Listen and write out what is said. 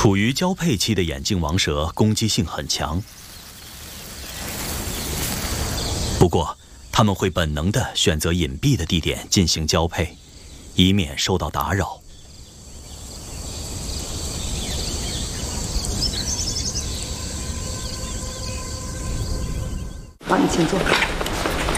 处于交配期的眼镜王蛇攻击性很强，不过它们会本能地选择隐蔽的地点进行交配，以免受到打扰。 好，你请坐。